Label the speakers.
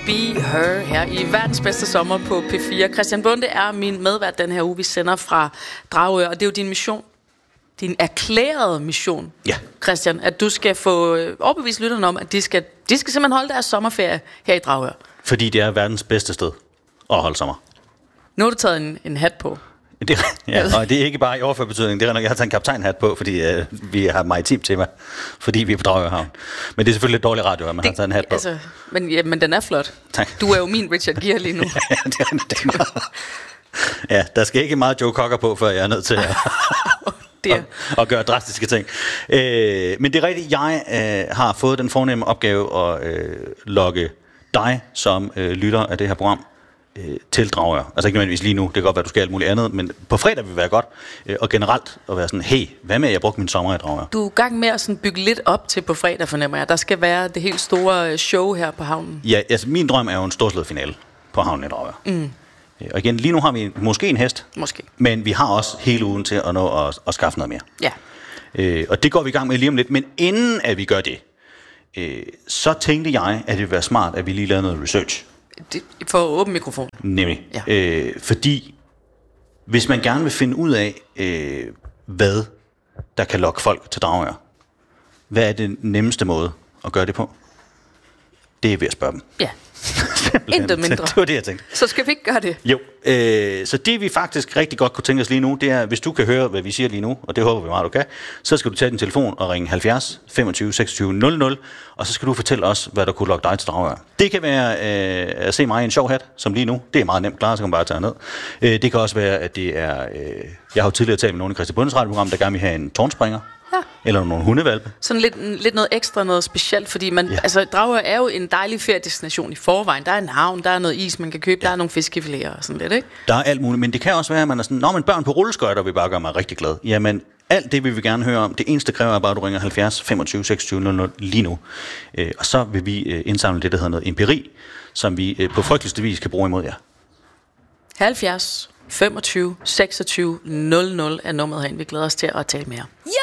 Speaker 1: Be Her her i verdens bedste sommer på P4. Christian Bonde er min medvært den her uge. Vi sender fra Dragør, og det er jo din mission. Din erklærede mission,
Speaker 2: ja.
Speaker 1: Christian, at du skal få overbevist lytterne om, at de skal simpelthen holde deres sommerferie her i Dragør.
Speaker 2: Fordi det er verdens bedste sted at holde sommer. Nu
Speaker 1: har du taget en hat på.
Speaker 2: Ja, og det er ikke bare i overført betydning. Det er, når jeg har taget en kaptajnhat på, fordi vi har maritimt tema, fordi vi er på Dragørhavn. Men det er selvfølgelig lidt dårlig radio, at man har taget en hat på.
Speaker 1: Altså, men den er flot. Tak. Du er jo min Richard Gere lige nu.
Speaker 2: Ja, det er ja, der skal ikke meget Joe Cocker på, før jeg er nødt til at gøre drastiske ting. Men det er rigtigt, jeg har fået den fornemme opgave at logge dig som lytter af det her program til Dragør. Altså ikke nødvendigvis lige nu, det kan godt være, du skal alt muligt andet, men på fredag vil være godt, og generelt at være sådan, hey, hvad med, at jeg brugte min sommer i Dragør?
Speaker 1: Du er i gang med at sådan bygge lidt op til på fredag, fornemmer jeg. Der skal være det helt store show her på havnen.
Speaker 2: Ja, altså min drøm er jo en storslået finale på havnen i Dragør. Og igen, lige nu har vi måske en hest, men vi har også hele ugen til at nå at skaffe noget mere.
Speaker 1: Ja.
Speaker 2: Og det går vi i gang med lige om lidt, men inden at vi gør det, så tænkte jeg, at det ville være smart, at vi lige lavede noget research.
Speaker 1: For åben mikrofon.
Speaker 2: Nemlig. Ja. Fordi hvis man gerne vil finde ud af, hvad der kan lokke folk til Dragør, hvad er det nemmeste måde at gøre det på? Det er ved at spørge dem.
Speaker 1: Ja. Intet mindre.
Speaker 2: Det var det, jeg tænkte.
Speaker 1: Så skal vi ikke gøre det?
Speaker 2: Jo. Så det vi faktisk rigtig godt kunne tænke os lige nu, det er, hvis du kan høre, hvad vi siger lige nu, og det håber vi meget, du kan, så skal du tage din telefon og ringe 70 25 26 00, og så skal du fortælle os, hvad der kunne lokke dig til Dragør. Det kan være at se mig i en sjov hat, som lige nu. Det er meget nemt klar, så kan man bare tage ned. Det kan også være, at det er... jeg har jo tidligere talt med nogle i Christian Bundes radioprogram, der gerne vil have en tårnspringer. Ja. Eller nogle hundevalpe.
Speaker 1: Sådan lidt noget ekstra, noget specielt, fordi altså Dragør er jo en dejlig feriedestination i forvejen. Der er en havn, der er noget is, man kan købe, der er nogle fiskefiléer og sådan lidt, ikke?
Speaker 2: Der er alt muligt, men det kan også være, at man er sådan, men børn på rulleskøjter vil bare gøre mig rigtig glad. Jamen, alt det vil vi gerne høre om. Det eneste kræver er bare, at du ringer 70 25 26 00 lige nu. Og så vil vi indsamle det, der hedder noget empiri, som vi på frygteligste vis kan bruge imod jer.
Speaker 1: 70 25 26 00 er nummeret herinde. Vi glæder os til at tale mere.